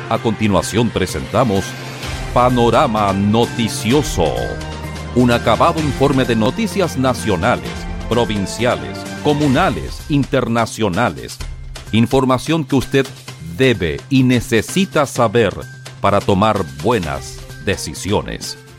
A continuación presentamos Panorama Noticioso, un acabado informe de noticias nacionales, provinciales, comunales, internacionales. Información que usted debe y necesita saber para tomar buenas decisiones.